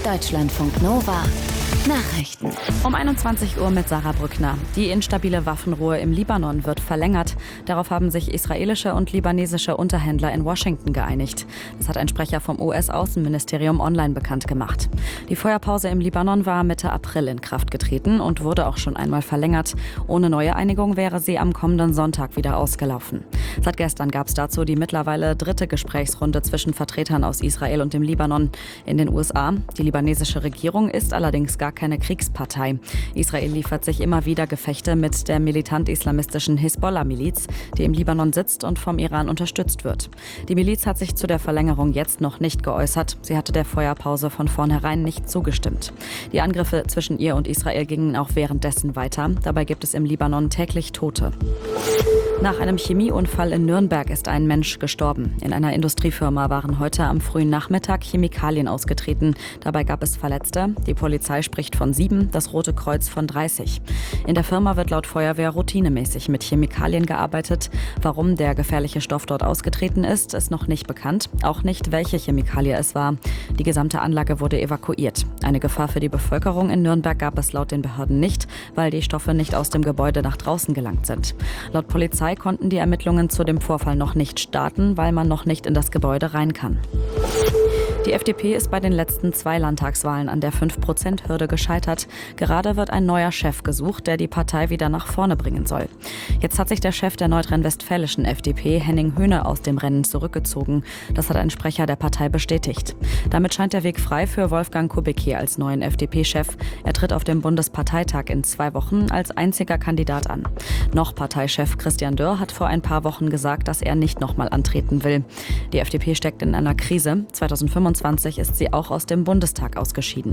Deutschlandfunk Nova Nachrichten. Um 21 Uhr mit Sarah Brückner. Die instabile Waffenruhe im Libanon wird verlängert. Darauf haben sich israelische und libanesische Unterhändler in Washington geeinigt. Das hat ein Sprecher vom US-Außenministerium online bekannt gemacht. Die Feuerpause im Libanon war Mitte April in Kraft getreten und wurde auch schon einmal verlängert. Ohne neue Einigung wäre sie am kommenden Sonntag wieder ausgelaufen. Seit gestern gab es dazu die mittlerweile dritte Gesprächsrunde zwischen Vertretern aus Israel und dem Libanon. In den USA. Die libanesische Regierung ist allerdings gar keine Kriegspartei. Israel liefert sich immer wieder Gefechte mit der militant-islamistischen Hisbollah-Miliz, die im Libanon sitzt und vom Iran unterstützt wird. Die Miliz hat sich zu der Verlängerung jetzt noch nicht geäußert. Sie hatte der Feuerpause von vornherein nicht zugestimmt. Die Angriffe zwischen ihr und Israel gingen auch währenddessen weiter. Dabei gibt es im Libanon täglich Tote. Nach einem Chemieunfall in Nürnberg ist ein Mensch gestorben. In einer Industriefirma waren heute am frühen Nachmittag Chemikalien ausgetreten. Dabei gab es Verletzte. Die Polizei spricht von 7, das Rote Kreuz von 30. In der Firma wird laut Feuerwehr routinemäßig mit Chemikalien gearbeitet. Warum der gefährliche Stoff dort ausgetreten ist noch nicht bekannt. Auch nicht, welche Chemikalie es war. Die gesamte Anlage wurde evakuiert. Eine Gefahr für die Bevölkerung in Nürnberg gab es laut den Behörden nicht, weil die Stoffe nicht aus dem Gebäude nach draußen gelangt sind. Laut Polizei konnten die Ermittlungen zu dem Vorfall noch nicht starten, weil man noch nicht in das Gebäude rein kann. Die FDP ist bei den letzten 2 Landtagswahlen an der 5%-Hürde gescheitert. Gerade wird ein neuer Chef gesucht, der die Partei wieder nach vorne bringen soll. Jetzt hat sich der Chef der nordrhein-westfälischen FDP, Henning Höhne, aus dem Rennen zurückgezogen. Das hat ein Sprecher der Partei bestätigt. Damit scheint der Weg frei für Wolfgang Kubicki als neuen FDP-Chef. Er tritt auf dem Bundesparteitag in 2 Wochen als einziger Kandidat an. Noch Parteichef Christian Dürr hat vor ein paar Wochen gesagt, dass er nicht nochmal antreten will. Die FDP steckt in einer Krise. 2025 ist sie auch aus dem Bundestag ausgeschieden.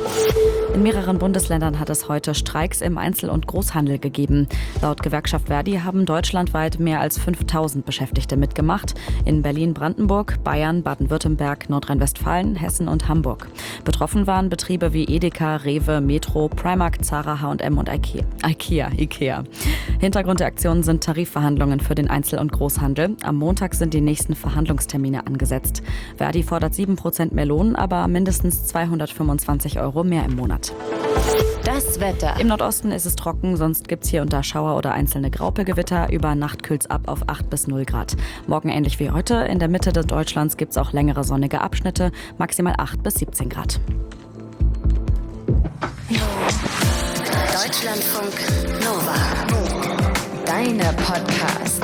In mehreren Bundesländern hat es heute Streiks im Einzel- und Großhandel gegeben. Laut Gewerkschaft Verdi haben deutschlandweit mehr als 5.000 Beschäftigte mitgemacht. In Berlin, Brandenburg, Bayern, Baden-Württemberg, Nordrhein-Westfalen, Hessen und Hamburg. Betroffen waren Betriebe wie Edeka, Rewe, Metro, Primark, Zara, H&M und Ikea. Hintergrund der Aktionen sind Tarifverhandlungen für den Einzel- und Großhandel. Am Montag sind die nächsten Verhandlungstermine angesetzt. Verdi fordert 7% mehr Lohn, aber mindestens 225 € mehr im Monat. Das Wetter. Im Nordosten ist es trocken, sonst gibt es hier und da Schauer oder einzelne Graupelgewitter. Über Nacht kühlt es ab auf 8 bis 0 Grad. Morgen ähnlich wie heute. In der Mitte des Deutschlands gibt es auch längere sonnige Abschnitte. Maximal 8 bis 17 Grad. Deutschlandfunk Nova. Deine Podcasts.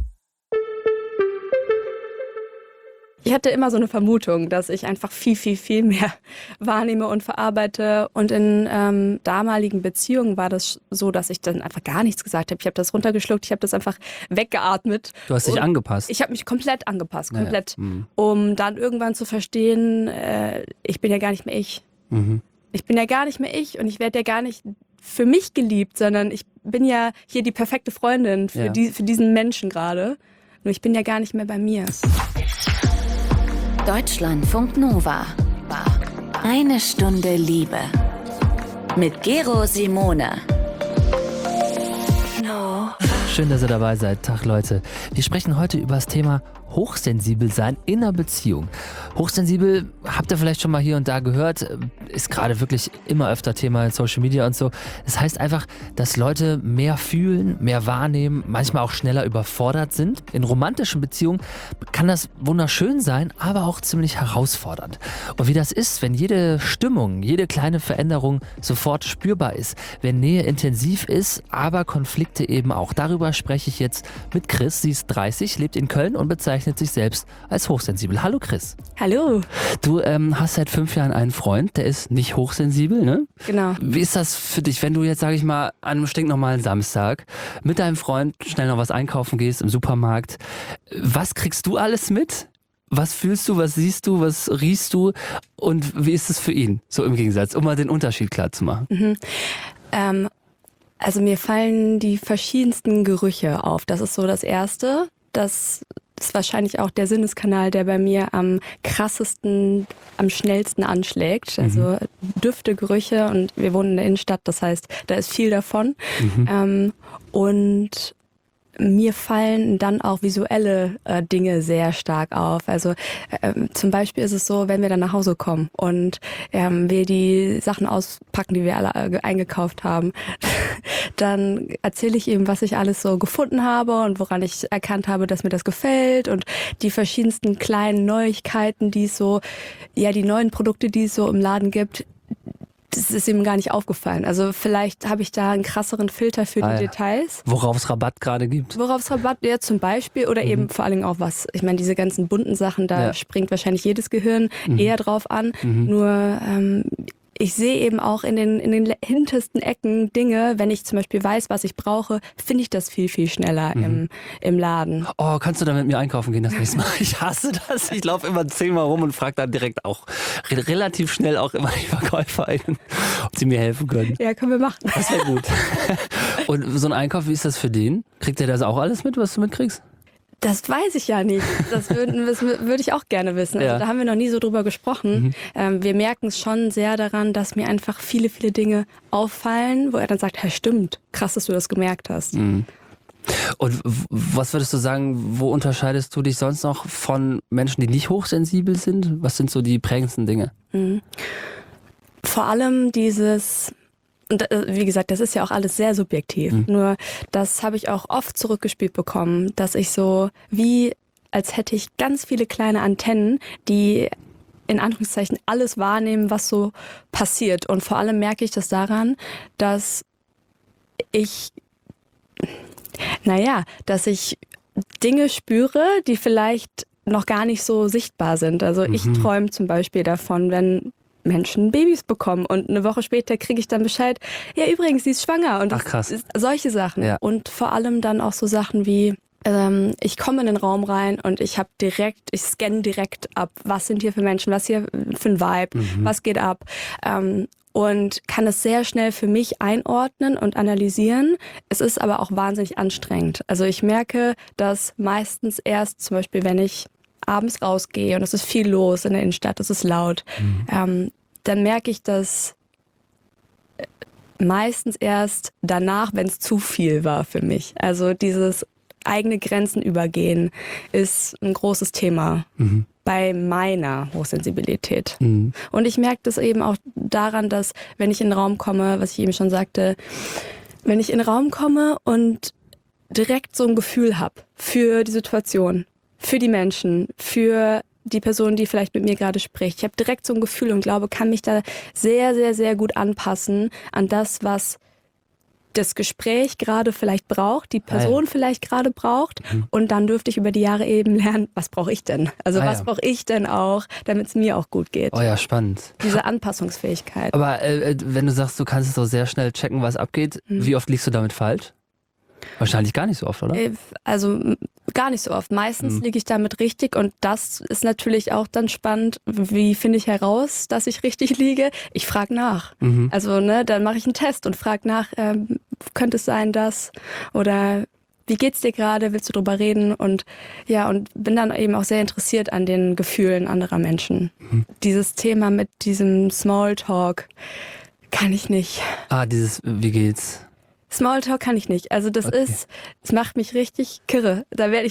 Ich hatte immer so eine Vermutung, dass ich einfach viel mehr wahrnehme und verarbeite. Und in damaligen Beziehungen war das so, dass ich dann einfach gar nichts gesagt habe. Ich habe das runtergeschluckt, ich habe das einfach weggeatmet. Du hast dich angepasst? Ich habe mich komplett angepasst, komplett. Ja. Um dann irgendwann zu verstehen, ich bin ja gar nicht mehr ich. Mhm. Ich bin ja gar nicht mehr ich und ich werde ja gar nicht für mich geliebt, sondern ich bin ja hier die perfekte Freundin für diesen Menschen gerade. Nur ich bin ja gar nicht mehr bei mir. Deutschlandfunk Nova. Eine Stunde Liebe. Mit Gero Simone. Schön, dass ihr dabei seid. Tag, Leute. Wir sprechen heute über das Thema hochsensibel sein in einer Beziehung. Hochsensibel, habt ihr vielleicht schon mal hier und da gehört, ist gerade wirklich immer öfter Thema in Social Media und so. Das heißt einfach, dass Leute mehr fühlen, mehr wahrnehmen, manchmal auch schneller überfordert sind. In romantischen Beziehungen kann das wunderschön sein, aber auch ziemlich herausfordernd. Und wie das ist, wenn jede Stimmung, jede kleine Veränderung sofort spürbar ist, wenn Nähe intensiv ist, aber Konflikte eben auch. Darüber spreche ich jetzt mit Chris. Sie ist 30, lebt in Köln und bezeichnet sich selbst als hochsensibel. Hallo Chris. Hallo. Du hast seit 5 Jahren einen Freund, der ist nicht hochsensibel, ne? Genau. Wie ist das für dich, wenn du jetzt, sage ich mal, an einem stinknormalen Samstag mit deinem Freund schnell noch was einkaufen gehst im Supermarkt? Was kriegst du alles mit? Was fühlst du, was siehst du, was riechst du und wie ist es für ihn? So im Gegensatz, um mal den Unterschied klar zu machen. Also mir fallen die verschiedensten Gerüche auf. Das ist so das Erste. Das ist wahrscheinlich auch der Sinneskanal, der bei mir am krassesten, am schnellsten anschlägt. Also Düfte, Gerüche und wir wohnen in der Innenstadt, das heißt, da ist viel davon. Und mir fallen dann auch visuelle Dinge sehr stark auf. Also zum Beispiel ist es so, wenn wir dann nach Hause kommen und wir die Sachen auspacken, die wir alle eingekauft haben, dann erzähle ich ihm, was ich alles so gefunden habe und woran ich erkannt habe, dass mir das gefällt und die verschiedensten kleinen Neuigkeiten, die es so, ja, die neuen Produkte, die es so im Laden gibt. Das ist ihm gar nicht aufgefallen. Also vielleicht habe ich da einen krasseren Filter für die Details. Worauf es Rabatt gerade gibt. Worauf es Rabatt, ja, zum Beispiel. Oder eben vor allen Dingen auch was. Ich meine, diese ganzen bunten Sachen, da springt wahrscheinlich jedes Gehirn eher drauf an. Nur ich sehe eben auch in den hintersten Ecken Dinge, wenn ich zum Beispiel weiß, was ich brauche, finde ich das viel, viel schneller im Laden. Oh, kannst du da mit mir einkaufen gehen das nächste Mal? Ich hasse das. Ich laufe immer 10-mal rum und frage dann direkt auch relativ schnell auch immer die VerkäuferInnen, ob sie mir helfen können. Ja, können wir machen. Das wäre gut. Und so ein Einkauf, wie ist das für den? Kriegt der das auch alles mit, was du mitkriegst? Das weiß ich ja nicht. Das würde ich auch gerne wissen. Also da haben wir noch nie so drüber gesprochen. Wir merken es schon sehr daran, dass mir einfach viele, viele Dinge auffallen, wo er dann sagt, hey, stimmt, krass, dass du das gemerkt hast. Und was würdest du sagen, wo unterscheidest du dich sonst noch von Menschen, die nicht hochsensibel sind? Was sind so die prägendsten Dinge? Vor allem dieses... Und wie gesagt, das ist ja auch alles sehr subjektiv. Nur das habe ich auch oft zurückgespielt bekommen, dass ich so wie, als hätte ich ganz viele kleine Antennen, die in Anführungszeichen alles wahrnehmen, was so passiert. Und vor allem merke ich das daran, dass ich Dinge spüre, die vielleicht noch gar nicht so sichtbar sind. Also ich träume zum Beispiel davon, wenn Menschen Babys bekommen und eine Woche später kriege ich dann Bescheid, ja übrigens, sie ist schwanger und ach, krass. Solche Sachen. Ja. Und vor allem dann auch so Sachen wie, ich komme in den Raum rein und ich scanne direkt ab, was sind hier für Menschen, was hier für ein Vibe, was geht ab und kann es sehr schnell für mich einordnen und analysieren. Es ist aber auch wahnsinnig anstrengend. Also ich merke, dass meistens erst zum Beispiel, wenn ich abends rausgehe und es ist viel los in der Innenstadt, es ist laut, dann merke ich das meistens erst danach, wenn es zu viel war für mich. Also dieses eigene Grenzen übergehen ist ein großes Thema bei meiner Hochsensibilität. Und ich merke das eben auch daran, dass wenn ich in den Raum komme, was ich eben schon sagte, wenn ich in den Raum komme und direkt so ein Gefühl habe für die Situation, für die Menschen, für die Person, die vielleicht mit mir gerade spricht. Ich habe direkt so ein Gefühl und glaube, kann mich da sehr, sehr, sehr gut anpassen an das, was das Gespräch gerade vielleicht braucht, die Person vielleicht gerade braucht. Und dann dürfte ich über die Jahre eben lernen, was brauche ich denn? Also was brauche ich denn auch, damit es mir auch gut geht? Oh ja, spannend. Diese Anpassungsfähigkeit. Aber wenn du sagst, du kannst es so sehr schnell checken, was abgeht, wie oft liegst du damit falsch? Wahrscheinlich gar nicht so oft, oder? Also gar nicht so oft. Meistens liege ich damit richtig und das ist natürlich auch dann spannend. Wie finde ich heraus, dass ich richtig liege? Ich frage nach. Also dann mache ich einen Test und frage nach, könnte es sein, dass oder wie geht's dir gerade? Willst du drüber reden? Und bin dann eben auch sehr interessiert an den Gefühlen anderer Menschen. Dieses Thema mit diesem Smalltalk kann ich nicht. Wie geht's? Smalltalk kann ich nicht. Also das macht mich richtig kirre. Da merke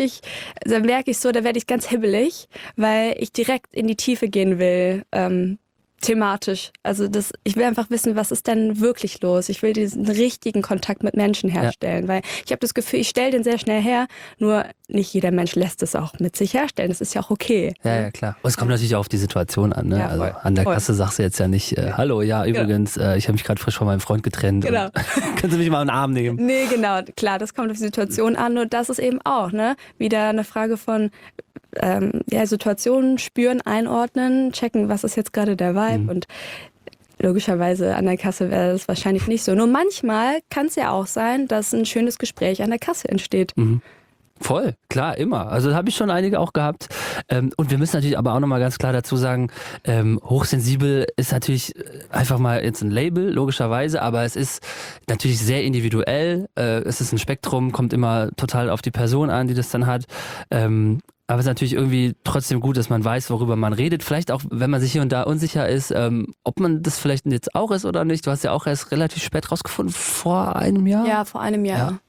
ich ganz hibbelig, weil ich direkt in die Tiefe gehen will, thematisch. Also ich will einfach wissen, was ist denn wirklich los? Ich will diesen richtigen Kontakt mit Menschen herstellen, weil ich habe das Gefühl, ich stelle den sehr schnell her, nur nicht jeder Mensch lässt es auch mit sich herstellen. Das ist ja auch okay. Ja, klar. Und es kommt natürlich auch auf die Situation an. Ne? Ja, also an der Kasse sagst du jetzt ja nicht, hallo, übrigens, ich habe mich gerade frisch von meinem Freund getrennt. Genau. Können Sie mich mal in den Arm nehmen? Nee, genau. Klar, das kommt auf die Situation an. Und das ist eben auch wieder eine Frage von Situationen spüren, einordnen, checken, was ist jetzt gerade der Vibe und logischerweise an der Kasse wäre das wahrscheinlich nicht so. Nur manchmal kann es ja auch sein, dass ein schönes Gespräch an der Kasse entsteht. Voll, klar, immer. Also da habe ich schon einige auch gehabt. Und wir müssen natürlich aber auch nochmal ganz klar dazu sagen, hochsensibel ist natürlich einfach mal jetzt ein Label, logischerweise, aber es ist natürlich sehr individuell. Es ist ein Spektrum, kommt immer total auf die Person an, die das dann hat. Aber es ist natürlich irgendwie trotzdem gut, dass man weiß, worüber man redet. Vielleicht auch, wenn man sich hier und da unsicher ist, ob man das vielleicht jetzt auch ist oder nicht. Du hast ja auch erst relativ spät rausgefunden, vor einem Jahr? Ja, vor einem Jahr.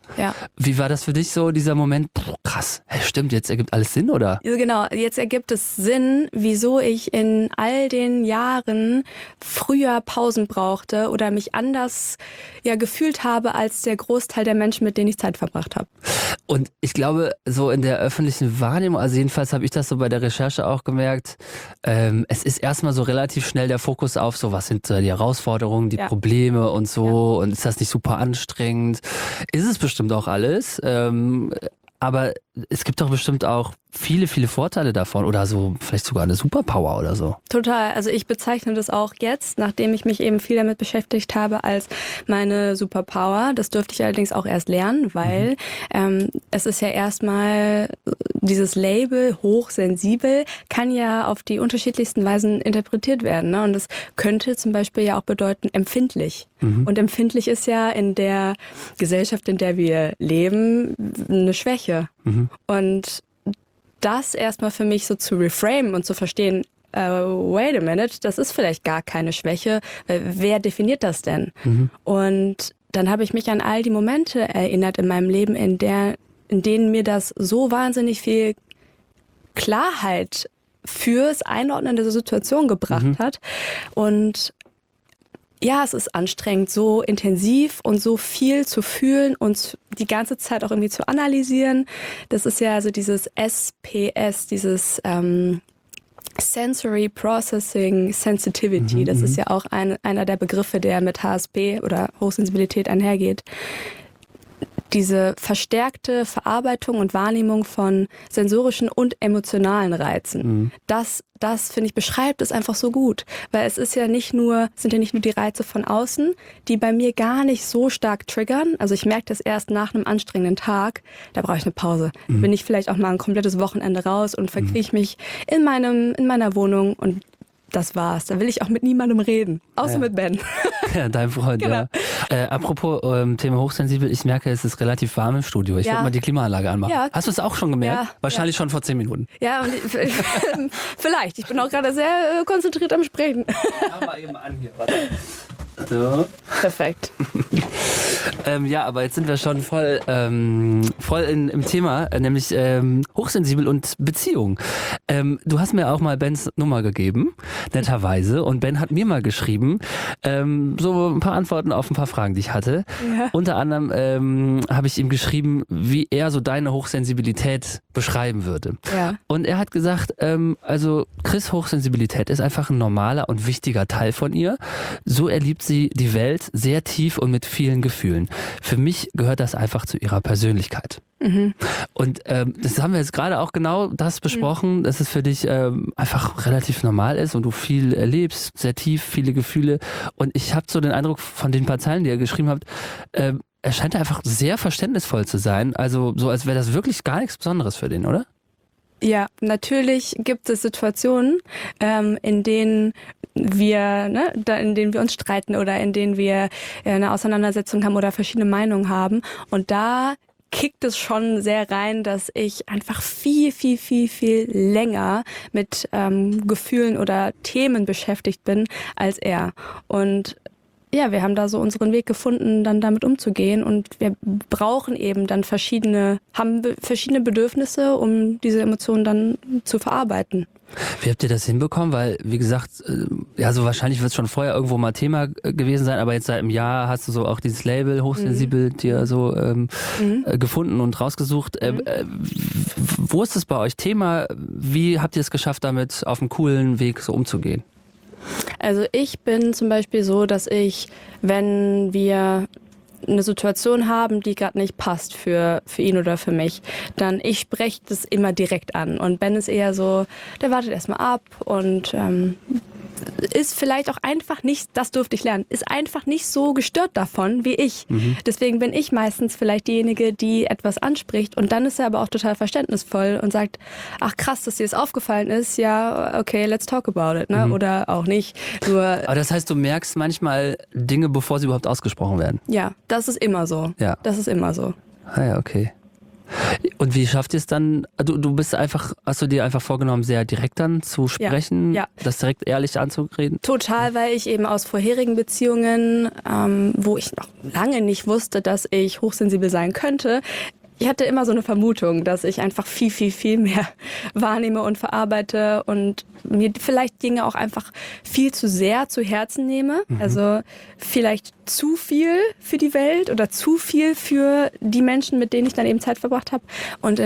Ja. Wie war das für dich so, dieser Moment? Krass, hey, stimmt, jetzt ergibt alles Sinn, oder? Also genau, jetzt ergibt es Sinn, wieso ich in all den Jahren früher Pausen brauchte oder mich anders gefühlt habe als der Großteil der Menschen, mit denen ich Zeit verbracht habe. Und ich glaube, so in der öffentlichen Wahrnehmung, also jedenfalls habe ich das so bei der Recherche auch gemerkt, es ist erstmal so relativ schnell der Fokus auf so, was sind die Herausforderungen, die Probleme und so, und ist das nicht super anstrengend? Ist es bestimmt auch alles, aber es gibt doch bestimmt auch viele, viele Vorteile davon oder so, vielleicht sogar eine Superpower oder so. Total. Also ich bezeichne das auch jetzt, nachdem ich mich eben viel damit beschäftigt habe, als meine Superpower. Das durfte ich allerdings auch erst lernen, weil es ist ja erstmal dieses Label hochsensibel kann ja auf die unterschiedlichsten Weisen interpretiert werden. Ne? Und das könnte zum Beispiel ja auch bedeuten empfindlich. Und empfindlich ist ja in der Gesellschaft, in der wir leben, eine Schwäche. Und das erstmal für mich so zu reframen und zu verstehen, wait a minute, das ist vielleicht gar keine Schwäche. Wer definiert das denn? Und dann habe ich mich an all die Momente erinnert in meinem Leben, in denen mir das so wahnsinnig viel Klarheit fürs Einordnen der Situation gebracht hat. Und ja, es ist anstrengend, so intensiv und so viel zu fühlen und die ganze Zeit auch irgendwie zu analysieren. Das ist ja also dieses SPS, dieses Sensory Processing Sensitivity. Das ist ja auch einer der Begriffe, der mit HSP oder Hochsensibilität einhergeht. Diese verstärkte Verarbeitung und Wahrnehmung von sensorischen und emotionalen Reizen. Das finde ich, beschreibt es einfach so gut. Weil es sind ja nicht nur die Reize von außen, die bei mir gar nicht so stark triggern. Also ich merke das erst nach einem anstrengenden Tag. Da brauche ich eine Pause. Bin ich vielleicht auch mal ein komplettes Wochenende raus und verkrieche mich in meiner Wohnung und das war's. Da will ich auch mit niemandem reden. Außer mit Ben. Ja, dein Freund, Genau. Apropos Thema hochsensibel, ich merke, es ist relativ warm im Studio. Ich würde mal die Klimaanlage anmachen. Ja. Hast du es auch schon gemerkt? Ja. Wahrscheinlich schon vor 10 Minuten. Ja, und vielleicht. Ich bin auch gerade sehr konzentriert am Sprechen. Mach mal eben an hier, warte. So. Perfekt. Ja, aber jetzt sind wir schon voll im Thema, nämlich hochsensibel und Beziehung. Du hast mir auch mal Bens Nummer gegeben, netterweise, und Ben hat mir mal geschrieben, so ein paar Antworten auf ein paar Fragen, die ich hatte. Ja. Unter anderem habe ich ihm geschrieben, wie er so deine Hochsensibilität beschreiben würde. Ja. Und er hat gesagt, also Chris' Hochsensibilität ist einfach ein normaler und wichtiger Teil von ihr. So erlebt sie die Welt sehr tief und mit vielen Gefühlen. Für mich gehört das einfach zu ihrer Persönlichkeit. Und das haben wir jetzt gerade auch genau das besprochen, dass es für dich einfach relativ normal ist und du viel erlebst, sehr tief, viele Gefühle. Und ich habe so den Eindruck von den paar Zeilen, die ihr geschrieben habt, er scheint einfach sehr verständnisvoll zu sein. Also so, als wäre das wirklich gar nichts Besonderes für den, oder? Ja, natürlich gibt es Situationen, in denen wir uns streiten oder in denen wir eine Auseinandersetzung haben oder verschiedene Meinungen haben. Und da kickt es schon sehr rein, dass ich einfach viel, viel, viel, viel länger mit Gefühlen oder Themen beschäftigt bin als er. Und ja, wir haben da so unseren Weg gefunden, dann damit umzugehen, und wir brauchen eben dann verschiedene Bedürfnisse, um diese Emotionen dann zu verarbeiten. Wie habt ihr das hinbekommen? Weil, wie gesagt, ja, so wahrscheinlich wird es schon vorher irgendwo mal Thema gewesen sein, aber jetzt seit einem Jahr hast du so auch dieses Label hochsensibel dir so gefunden und rausgesucht. Wo ist es bei euch Thema? Wie habt ihr es geschafft, damit auf einem coolen Weg so umzugehen? Also ich bin zum Beispiel so, dass ich, wenn wir eine Situation haben, die gerade nicht passt für ihn oder für mich, dann ich spreche das immer direkt an. Und Ben ist eher so, der wartet erstmal ab und ist vielleicht auch einfach nicht, das durfte ich lernen, ist einfach nicht so gestört davon wie ich. Deswegen bin ich meistens vielleicht diejenige, die etwas anspricht, und dann ist er aber auch total verständnisvoll und sagt, ach krass, dass dir das aufgefallen ist, ja, okay, let's talk about it, ne? Oder auch nicht. Nur, aber das heißt, du merkst manchmal Dinge, bevor sie überhaupt ausgesprochen werden? Ja, das ist immer so. Ja. Das ist immer so. Ah ja, okay. Und wie schafft ihr es dann? Du bist einfach, hast du dir einfach vorgenommen, sehr direkt dann zu sprechen, ja. das direkt ehrlich anzureden? Total, weil ich eben aus vorherigen Beziehungen, wo ich noch lange nicht wusste, dass ich hochsensibel sein könnte, ich hatte immer so eine Vermutung, dass ich einfach viel, viel, viel mehr wahrnehme und verarbeite und mir vielleicht Dinge auch einfach viel zu sehr zu Herzen nehme. Also vielleicht zu viel für die Welt oder zu viel für die Menschen, mit denen ich dann eben Zeit verbracht habe. Und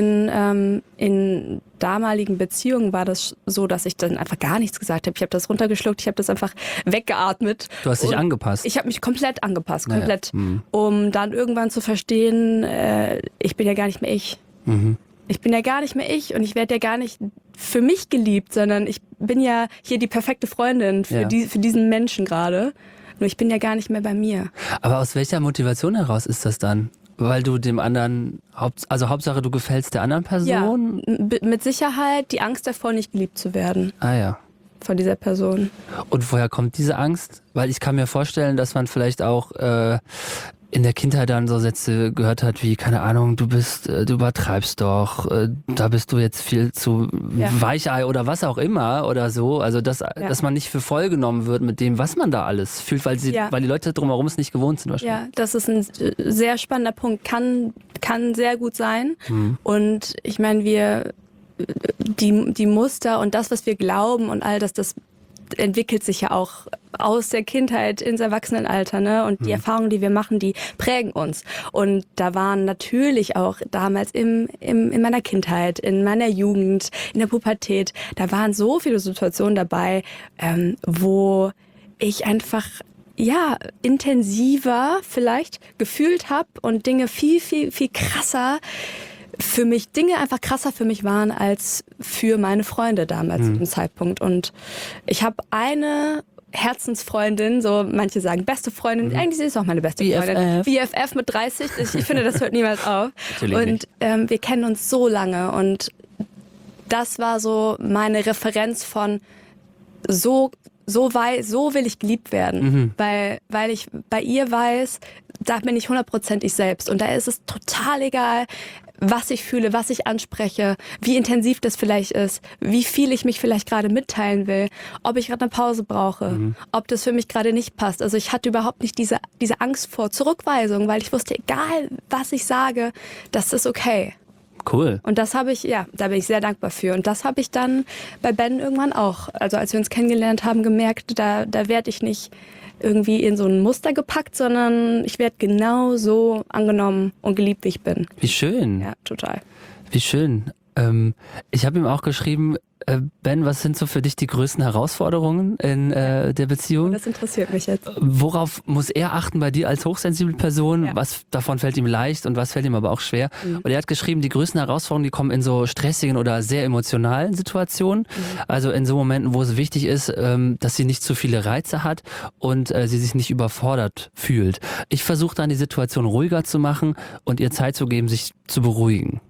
in damaligen Beziehungen war das so, dass ich dann einfach gar nichts gesagt habe. Ich habe das runtergeschluckt, ich habe das einfach weggeatmet. Du hast dich angepasst. Ich habe mich komplett angepasst, Naja. um dann irgendwann zu verstehen, ich bin ja gar nicht mehr ich. Ich bin ja gar nicht mehr ich und ich werde ja gar nicht für mich geliebt, sondern ich bin ja hier die perfekte Freundin für diesen Menschen gerade. Nur ich bin ja gar nicht mehr bei mir. Aber aus welcher Motivation heraus ist das dann? Weil du dem anderen, Hauptsache du gefällst der anderen Person? Ja, mit Sicherheit die Angst davor, nicht geliebt zu werden Ah ja. von dieser Person. Und woher kommt diese Angst? Weil ich kann mir vorstellen, dass man vielleicht auch in der Kindheit dann so Sätze gehört hat wie, keine Ahnung, du übertreibst doch, da bist du jetzt viel zu Weichei oder was auch immer oder so. Also dass man nicht für voll genommen wird mit dem, was man da alles fühlt, weil die Leute drumherum es nicht gewohnt sind wahrscheinlich. Ja, das ist ein sehr spannender Punkt. Kann sehr gut sein. Und ich meine, die Muster und das, was wir glauben und all das entwickelt sich ja auch aus der Kindheit ins Erwachsenenalter, ne? Und die Erfahrungen, die wir machen, die prägen uns. Und da waren natürlich auch damals in meiner Kindheit, in meiner Jugend, in der Pubertät, da waren so viele Situationen dabei, wo ich einfach intensiver vielleicht gefühlt habe und Dinge viel, viel, viel krasser einfach krasser für mich waren als für meine Freunde damals zu dem Zeitpunkt. Und ich habe eine Herzensfreundin, so manche sagen beste Freundin, eigentlich ist es auch meine beste Freundin. BFF mit 30, ich finde, das hört niemals auf. Und wir kennen uns so lange und das war so meine Referenz von so will ich geliebt werden, weil ich bei ihr weiß, da bin ich 100% ich selbst und da ist es total egal, was ich fühle, was ich anspreche, wie intensiv das vielleicht ist, wie viel ich mich vielleicht gerade mitteilen will, ob ich gerade eine Pause brauche, ob das für mich gerade nicht passt. Also ich hatte überhaupt nicht diese Angst vor Zurückweisung, weil ich wusste, egal was ich sage, das ist okay. Cool. Und das habe ich, da bin ich sehr dankbar für. Und das habe ich dann bei Ben irgendwann auch. Also als wir uns kennengelernt haben, gemerkt, da werde ich nicht irgendwie in so ein Muster gepackt, sondern ich werde genau so angenommen und geliebt, wie ich bin. Wie schön. Ja, total. Wie schön. Ich habe ihm auch geschrieben, Ben, was sind so für dich die größten Herausforderungen in der Beziehung? Das interessiert mich jetzt. Worauf muss er achten bei dir als hochsensible Person? Ja. Was davon fällt ihm leicht und was fällt ihm aber auch schwer? Und er hat geschrieben, die größten Herausforderungen, die kommen in so stressigen oder sehr emotionalen Situationen. Also in so Momenten, wo es wichtig ist, dass sie nicht zu viele Reize hat und sie sich nicht überfordert fühlt. Ich versuche dann die Situation ruhiger zu machen und ihr Zeit zu geben, sich zu beruhigen.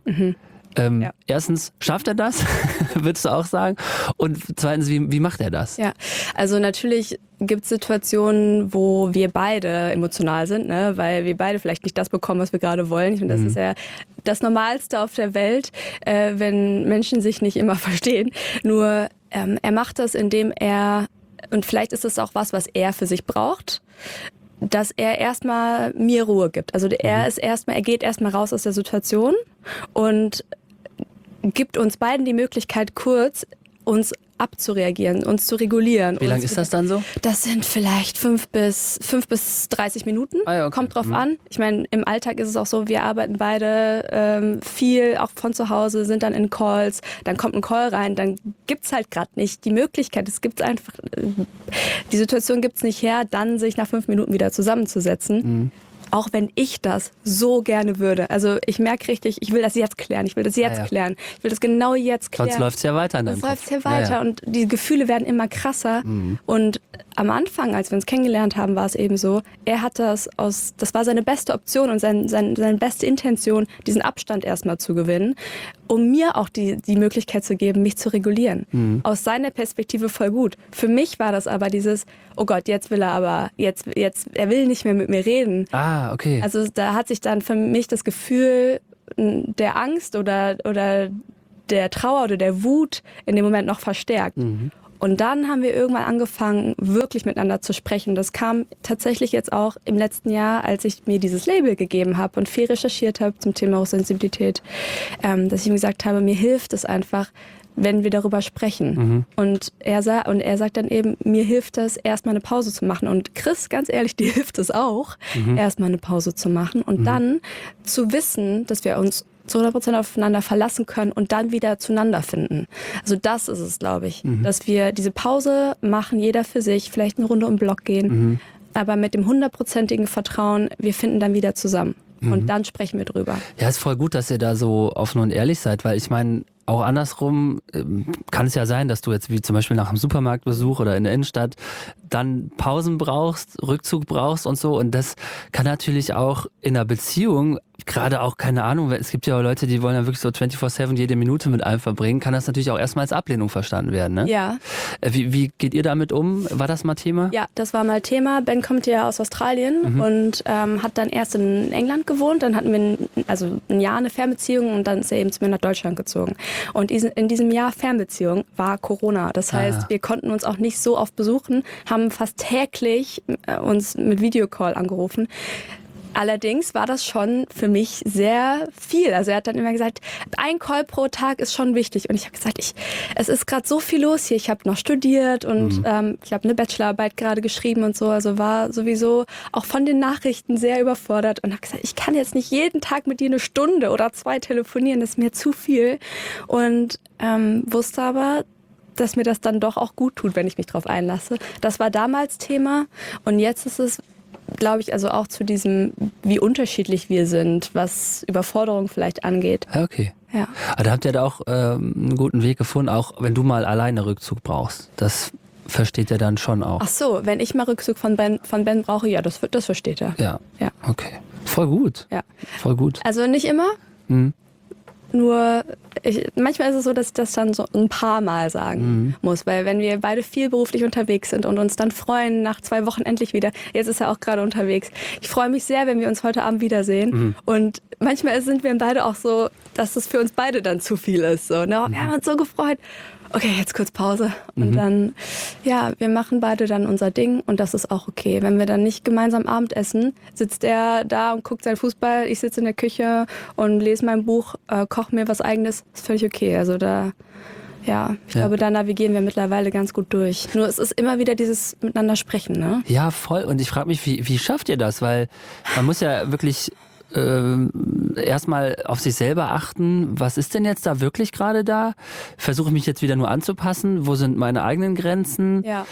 Erstens, schafft er das? Würdest du auch sagen? Und zweitens, wie macht er das? Ja, also natürlich gibt es Situationen, wo wir beide emotional sind, ne? Weil wir beide vielleicht nicht das bekommen, was wir gerade wollen. Und das ist ja das Normalste auf der Welt, wenn Menschen sich nicht immer verstehen. Nur er macht das, indem er, und vielleicht ist es auch was er für sich braucht, dass er erstmal mir Ruhe gibt. Also er geht erstmal raus aus der Situation und gibt uns beiden die Möglichkeit, kurz uns abzureagieren, uns zu regulieren. Wie lange ist das dann so? Das sind vielleicht 5 bis 30 Minuten. Okay. Kommt drauf an. Ich meine, im Alltag ist es auch so, wir arbeiten beide viel, auch von zu Hause, sind dann in Calls, dann kommt ein Call rein, dann gibt's halt gerade nicht die Möglichkeit. Es gibt einfach, die Situation gibt's nicht her, dann sich nach 5 Minuten wieder zusammenzusetzen. Auch wenn ich das so gerne würde. Also ich merke richtig, ich will das jetzt klären. Ich will das jetzt klären. Ich will das genau jetzt klären. Sonst läuft es ja weiter in deinem Kopf. Sonst läuft es ja weiter und die Gefühle werden immer krasser. Und am Anfang, als wir uns kennengelernt haben, war es eben so, er hat das war seine beste Option und seine beste Intention, diesen Abstand erstmal zu gewinnen, um mir auch die Möglichkeit zu geben, mich zu regulieren. Aus seiner Perspektive voll gut. Für mich war das aber dieses, oh Gott, jetzt will er aber, er will nicht mehr mit mir reden. Ah, okay. Also da hat sich dann für mich das Gefühl der Angst oder der Trauer oder der Wut in dem Moment noch verstärkt. Und dann haben wir irgendwann angefangen, wirklich miteinander zu sprechen. Das kam tatsächlich jetzt auch im letzten Jahr, als ich mir dieses Label gegeben habe und viel recherchiert habe zum Thema Hochsensibilität, dass ich ihm gesagt habe, mir hilft es einfach, wenn wir darüber sprechen. Und er sagt dann eben, mir hilft es, erstmal eine Pause zu machen. Und Chris, ganz ehrlich, dir hilft es auch, erstmal eine Pause zu machen und dann zu wissen, dass wir uns zu 100% aufeinander verlassen können und dann wieder zueinander finden. Also das ist es, glaube ich, dass wir diese Pause machen, jeder für sich, vielleicht eine Runde um den Block gehen, aber mit dem 100%igen Vertrauen, wir finden dann wieder zusammen. Und dann sprechen wir drüber. Ja, ist voll gut, dass ihr da so offen und ehrlich seid, weil ich meine, auch andersrum kann es ja sein, dass du jetzt wie zum Beispiel nach einem Supermarktbesuch oder in der Innenstadt dann Pausen brauchst, Rückzug brauchst und so. Und das kann natürlich auch in einer Beziehung, gerade auch, keine Ahnung, es gibt ja auch Leute, die wollen ja wirklich so 24/7 jede Minute mit einem verbringen, kann das natürlich auch erstmal als Ablehnung verstanden werden, ne? Ja. Wie geht ihr damit um? War das mal Thema? Ja, das war mal Thema. Ben kommt ja aus Australien und hat dann erst in England gewohnt. Dann hatten wir ein Jahr eine Fernbeziehung und dann ist er eben zu mir nach Deutschland gezogen. Und in diesem Jahr Fernbeziehung war Corona. Das heißt, wir konnten uns auch nicht so oft besuchen, haben fast täglich uns mit Videocall angerufen. Allerdings war das schon für mich sehr viel. Also er hat dann immer gesagt, ein Call pro Tag ist schon wichtig. Und ich habe gesagt, es ist gerade so viel los hier. Ich habe noch studiert und ich habe eine Bachelorarbeit gerade geschrieben und so. Also war sowieso auch von den Nachrichten sehr überfordert und habe gesagt, ich kann jetzt nicht jeden Tag mit dir eine Stunde oder 2 telefonieren. Das ist mir zu viel. Und wusste aber, dass mir das dann doch auch gut tut, wenn ich mich drauf einlasse. Das war damals Thema und jetzt ist es, glaube ich, also auch zu diesem, wie unterschiedlich wir sind, was Überforderung vielleicht angeht. Okay. Ja. Aber da habt ihr da auch einen guten Weg gefunden, auch wenn du mal alleine Rückzug brauchst. Das versteht er dann schon auch. Ach so, wenn ich mal Rückzug von Ben brauche, ja, das versteht er. Ja. Ja. Okay. Voll gut. Ja. Voll gut. Also nicht immer, nur manchmal ist es so, dass ich das dann so ein paar Mal sagen muss, weil wenn wir beide viel beruflich unterwegs sind und uns dann freuen, nach 2 Wochen endlich wieder, jetzt ist er auch gerade unterwegs. Ich freue mich sehr, wenn wir uns heute Abend wiedersehen und manchmal sind wir beide auch so, dass es für uns beide dann zu viel ist. So, ne? Wir haben uns so gefreut. Okay, jetzt kurz Pause. Und dann, ja, wir machen beide dann unser Ding und das ist auch okay. Wenn wir dann nicht gemeinsam Abend essen, sitzt er da und guckt seinen Fußball, ich sitze in der Küche und lese mein Buch, koche mir was Eigenes, ist völlig okay. Also da, ja, ich glaube, da navigieren wir mittlerweile ganz gut durch. Nur es ist immer wieder dieses Miteinander sprechen, ne? Ja, voll. Und ich frage mich, wie schafft ihr das? Weil man muss ja wirklich erstmal auf sich selber achten, was ist denn jetzt da wirklich gerade da? Versuche ich mich jetzt wieder nur anzupassen? Wo sind meine eigenen Grenzen? Ja.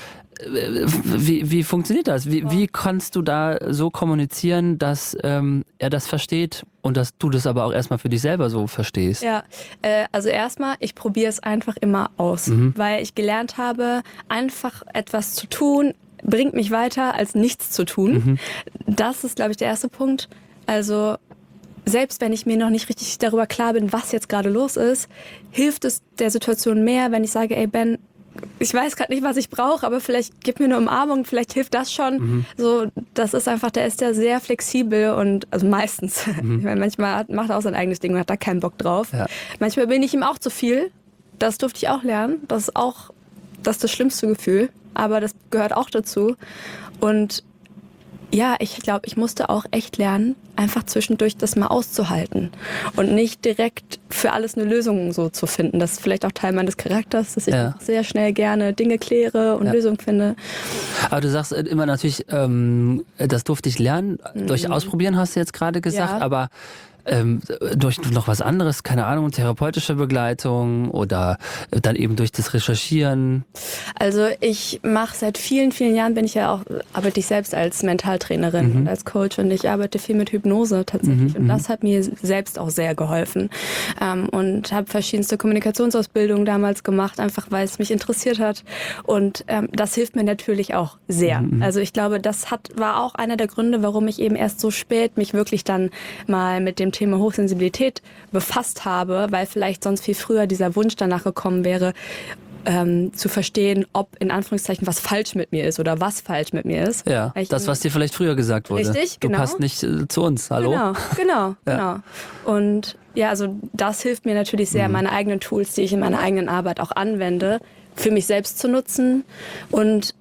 Wie funktioniert das? Wie kannst du da so kommunizieren, dass er das versteht und dass du das aber auch erstmal für dich selber so verstehst? Ja, also erstmal, ich probiere es einfach immer aus, weil ich gelernt habe, einfach etwas zu tun, bringt mich weiter, als nichts zu tun. Das ist, glaube ich, der erste Punkt. Also selbst wenn ich mir noch nicht richtig darüber klar bin, was jetzt gerade los ist, hilft es der Situation mehr, wenn ich sage, ey Ben, ich weiß gerade nicht, was ich brauche, aber vielleicht gib mir eine Umarmung, vielleicht hilft das schon. So, das ist einfach, der ist ja sehr flexibel und, also meistens, ich meine, manchmal macht er auch sein eigenes Ding und hat da keinen Bock drauf. Ja. Manchmal bin ich ihm auch zu viel, das durfte ich auch lernen, das ist das schlimmste Gefühl, aber das gehört auch dazu und ja, ich glaube, ich musste auch echt lernen, einfach zwischendurch das mal auszuhalten und nicht direkt für alles eine Lösung so zu finden. Das ist vielleicht auch Teil meines Charakters, dass ich sehr schnell gerne Dinge kläre und Lösungen finde. Aber du sagst immer natürlich, das durfte ich lernen. Durch Ausprobieren hast du jetzt gerade gesagt, aber durch noch was anderes, keine Ahnung, therapeutische Begleitung oder dann eben durch das Recherchieren? Also ich mache seit vielen, vielen Jahren, arbeite ich selbst als Mentaltrainerin und als Coach und ich arbeite viel mit Hypnose tatsächlich und das hat mir selbst auch sehr geholfen und habe verschiedenste Kommunikationsausbildungen damals gemacht, einfach weil es mich interessiert hat und das hilft mir natürlich auch sehr. Also ich glaube, das war auch einer der Gründe, warum ich eben erst so spät mich wirklich dann mal mit dem Thema Hochsensibilität befasst habe, weil vielleicht sonst viel früher dieser Wunsch danach gekommen wäre, zu verstehen, ob in Anführungszeichen was falsch mit mir ist oder was falsch mit mir ist. Ja, das, was dir vielleicht früher gesagt wurde. Richtig, genau. Du passt nicht zu uns, hallo? Genau. Und ja, also das hilft mir natürlich sehr, meine eigenen Tools, die ich in meiner eigenen Arbeit auch anwende, für mich selbst zu nutzen. Und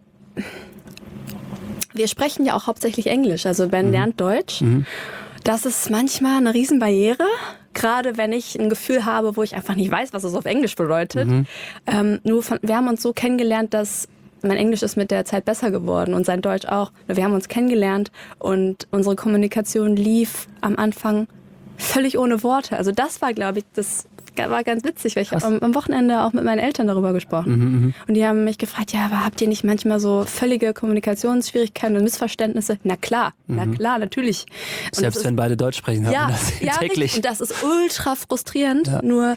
wir sprechen ja auch hauptsächlich Englisch, also Ben lernt Deutsch. Das ist manchmal eine Riesenbarriere, gerade wenn ich ein Gefühl habe, wo ich einfach nicht weiß, was es auf Englisch bedeutet. Wir haben uns so kennengelernt, dass mein Englisch ist mit der Zeit besser geworden und sein Deutsch auch. Wir haben uns kennengelernt und unsere Kommunikation lief am Anfang völlig ohne Worte. Also das war, glaube ich, das war ganz witzig, weil ich habe am Wochenende auch mit meinen Eltern darüber gesprochen. Und die haben mich gefragt, ja, aber habt ihr nicht manchmal so völlige Kommunikationsschwierigkeiten und Missverständnisse? Na klar, natürlich. Und selbst wenn beide Deutsch sprechen, haben wir das täglich. Richtig. Und das ist ultra frustrierend. Ja. Nur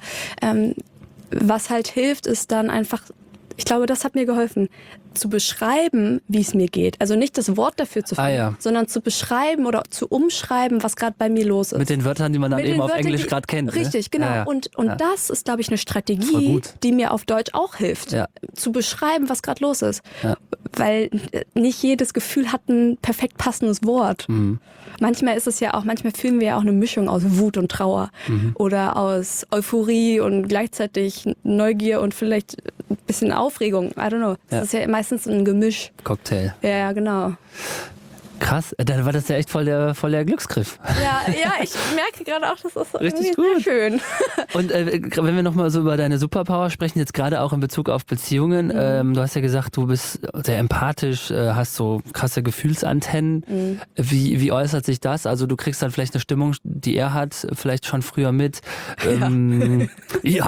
was halt hilft, ist dann einfach, ich glaube, das hat mir geholfen, zu beschreiben, wie es mir geht. Also nicht das Wort dafür zu finden, sondern zu beschreiben oder zu umschreiben, was gerade bei mir los ist. Mit den Wörtern, die man dann eben auf Englisch gerade kennt. Richtig, genau. Ja. Und das ist, glaube ich, eine Strategie, die mir auf Deutsch auch hilft. Ja. Zu beschreiben, was gerade los ist. Ja. Weil nicht jedes Gefühl hat ein perfekt passendes Wort. Manchmal fühlen wir ja auch eine Mischung aus Wut und Trauer oder aus Euphorie und gleichzeitig Neugier und vielleicht ein bisschen Aufregung. I don't know. Das ist ja meistens ein Gemisch. Cocktail. Ja, genau. Krass, dann war das ja echt voll der Glücksgriff. Ja, ich merke gerade auch, das ist richtig gut. Sehr schön. Und wenn wir nochmal so über deine Superpower sprechen, jetzt gerade auch in Bezug auf Beziehungen, du hast ja gesagt, du bist sehr empathisch, hast so krasse Gefühlsantennen. Wie äußert sich das? Also du kriegst dann vielleicht eine Stimmung, die er hat, vielleicht schon früher mit. Ja.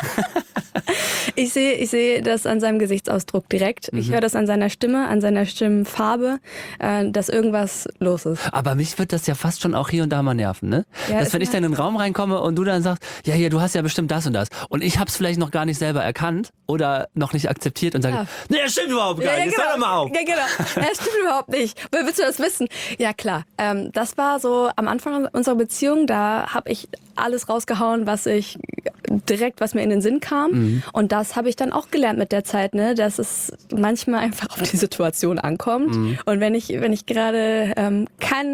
Ich sehe das an seinem Gesichtsausdruck direkt. Ich höre das an seiner Stimme, an seiner Stimmfarbe, dass irgendwas los ist. Aber mich wird das ja fast schon auch hier und da mal nerven, ne? Ja, dass wenn ich dann in den Raum reinkomme und du dann sagst, ja hier, du hast ja bestimmt das und das. Und ich hab's vielleicht noch gar nicht selber erkannt oder noch nicht akzeptiert und sage, nee, das stimmt überhaupt gar nicht, hör doch mal auf. Ja, genau, das stimmt überhaupt nicht. Woher willst du das wissen? Ja klar, das war so am Anfang unserer Beziehung, da habe ich alles rausgehauen, was mir in den Sinn kam. Und das habe ich dann auch gelernt mit der Zeit, ne, dass es manchmal einfach auf die Situation ankommt. Und wenn ich gerade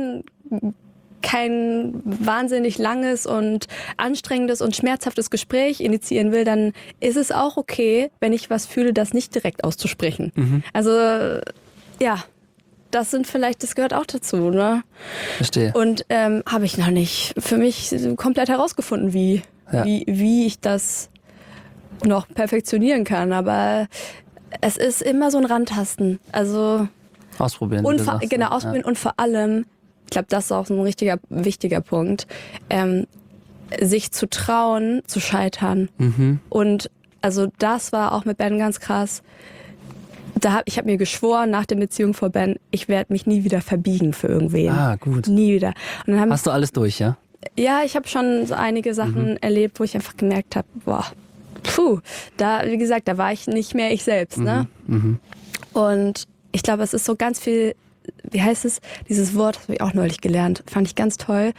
kein wahnsinnig langes und anstrengendes und schmerzhaftes Gespräch initiieren will, dann ist es auch okay, wenn ich was fühle, das nicht direkt auszusprechen. Also ja, das gehört auch dazu, ne? Verstehe. Und habe ich noch nicht für mich komplett herausgefunden, wie ich das noch perfektionieren kann. Aber es ist immer so ein Rantasten. Also ausprobieren. Ausprobieren und vor allem, ich glaube, das ist auch so ein wichtiger Punkt, sich zu trauen, zu scheitern. Und also das war auch mit Ben ganz krass. Ich habe mir geschworen, nach der Beziehung vor Ben, ich werde mich nie wieder verbiegen für irgendwen. Ah, gut. Nie wieder. Und dann hast du alles durch, ja? Ja, ich habe schon so einige Sachen erlebt, wo ich einfach gemerkt habe, wie gesagt, da war ich nicht mehr ich selbst. Ne? Und ich glaube, es ist so ganz viel, wie heißt es, dieses Wort, das habe ich auch neulich gelernt, fand ich ganz toll,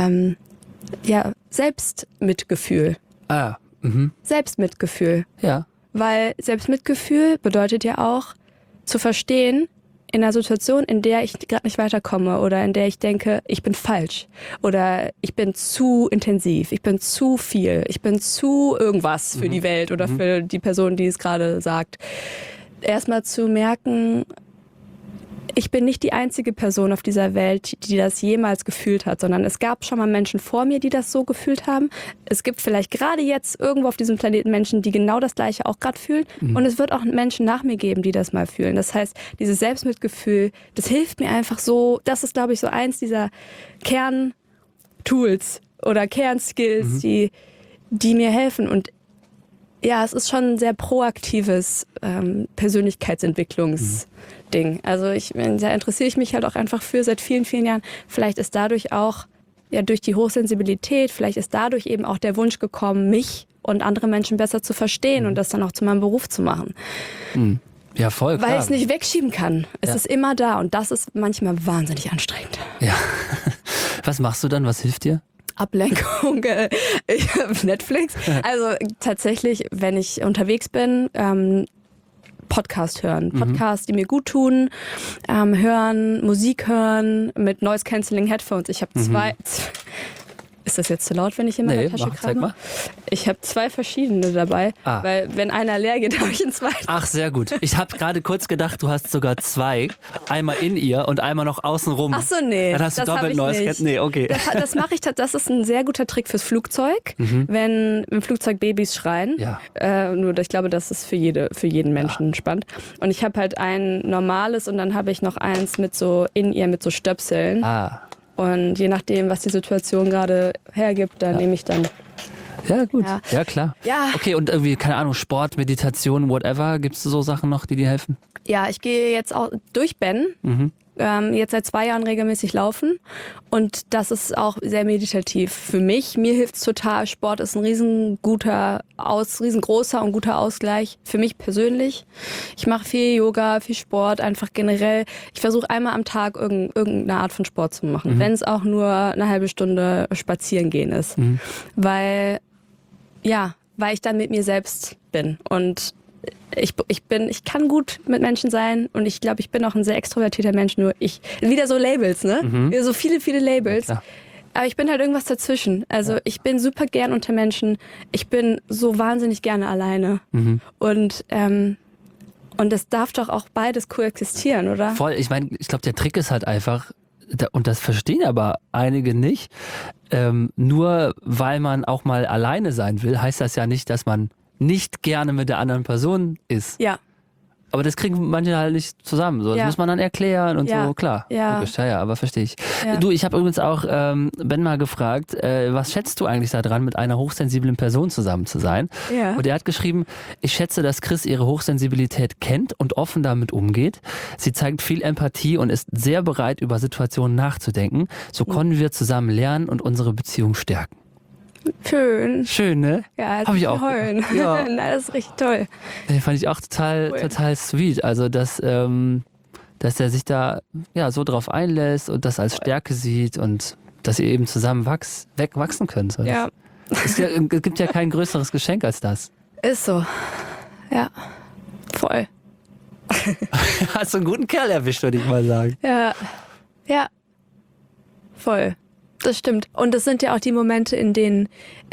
Selbstmitgefühl. Selbstmitgefühl. Ja. Weil Selbstmitgefühl bedeutet ja auch zu verstehen, in einer Situation, in der ich gerade nicht weiterkomme oder in der ich denke, ich bin falsch oder ich bin zu intensiv, ich bin zu viel, ich bin zu irgendwas für die Welt oder für die Person, die es gerade sagt. Erstmal zu merken, ich bin nicht die einzige Person auf dieser Welt, die das jemals gefühlt hat, sondern es gab schon mal Menschen vor mir, die das so gefühlt haben. Es gibt vielleicht gerade jetzt irgendwo auf diesem Planeten Menschen, die genau das Gleiche auch gerade fühlen. Und es wird auch Menschen nach mir geben, die das mal fühlen. Das heißt, dieses Selbstmitgefühl, das hilft mir einfach so, das ist, glaube ich, so eins dieser Kerntools oder Kernskills, die mir helfen. Und ja, es ist schon ein sehr proaktives Persönlichkeitsentwicklungsding. Also da interessiere ich mich halt auch einfach für seit vielen, vielen Jahren. Vielleicht ist dadurch auch, durch die Hochsensibilität, vielleicht ist dadurch eben auch der Wunsch gekommen, mich und andere Menschen besser zu verstehen und das dann auch zu meinem Beruf zu machen. Ja, voll klar. Weil ich es nicht wegschieben kann. Es ist immer da und das ist manchmal wahnsinnig anstrengend. Ja. Was machst du dann? Was hilft dir? Ablenkung, Netflix. Also tatsächlich, wenn ich unterwegs bin, Podcast hören. Podcasts, die mir gut tun, hören, Musik hören mit Noise-Canceling-Headphones. Ich habe zwei... Ist das jetzt zu laut, wenn ich in meiner Tasche zeig mal. Ich habe 2 verschiedene dabei, weil wenn einer leer geht, habe ich einen zweiten. Ach, sehr gut. Ich habe gerade kurz gedacht, du hast sogar 2. Einmal in ihr und einmal noch außen rum. Ach so, nee. Dann hast du doppelt Noise. Nee, okay. Das mache ich, das ist ein sehr guter Trick fürs Flugzeug, wenn im Flugzeug Babys schreien. Ja. Nur ich glaube, das ist für jeden Menschen spannend. Und ich habe halt ein normales und dann habe ich noch eins mit so In-Ear mit so Stöpseln. Und je nachdem, was die Situation gerade hergibt, dann nehme ich dann. Ja, gut. Ja, klar. Ja. Okay, und irgendwie, keine Ahnung, Sport, Meditation, whatever. Gibt es so Sachen noch, die dir helfen? Ja, ich gehe jetzt auch durch Ben. Jetzt seit 2 Jahren regelmäßig laufen. Und das ist auch sehr meditativ für mich. Mir hilft es total. Sport ist ein riesengroßer und guter Ausgleich für mich persönlich. Ich mache viel Yoga, viel Sport, einfach generell. Ich versuche einmal am Tag irgendeine Art von Sport zu machen. Wenn es auch nur eine halbe Stunde spazieren gehen ist. Weil ich dann mit mir selbst bin. Und ich kann gut mit Menschen sein und ich glaube, ich bin auch ein sehr extrovertierter Mensch, nur wieder so Labels, ne? Wieder so viele Labels. Ja. Aber ich bin halt irgendwas dazwischen. Also ich bin super gern unter Menschen. Ich bin so wahnsinnig gerne alleine. Und das darf doch auch beides koexistieren, oder? Voll. Ich meine, ich glaube, der Trick ist halt einfach, und das verstehen aber einige nicht, nur weil man auch mal alleine sein will, heißt das ja nicht, dass man nicht gerne mit der anderen Person ist. Ja. Aber das kriegen manche halt nicht zusammen. So. Das muss man dann erklären und so, klar. Ja. Logisch, aber verstehe ich. Ja. Du, ich habe übrigens auch Ben mal gefragt, was schätzt du eigentlich daran, mit einer hochsensiblen Person zusammen zu sein? Ja. Und er hat geschrieben, ich schätze, dass Chris ihre Hochsensibilität kennt und offen damit umgeht. Sie zeigt viel Empathie und ist sehr bereit, über Situationen nachzudenken. So können wir zusammen lernen und unsere Beziehung stärken. Schön. Schön, ne? Ja, jetzt habe ich auch. Heulen. Ja. Nein, das ist richtig toll. Fand ich auch total sweet. Also, dass er sich da so drauf einlässt und das als Stärke sieht und dass ihr eben zusammen wachsen könnt. So. Ja. Es gibt ja kein größeres Geschenk als das. Ist so. Ja. Voll. Hast du einen guten Kerl erwischt, würde ich mal sagen. Ja. Ja. Voll. Das stimmt. Und das sind ja auch die Momente, in denen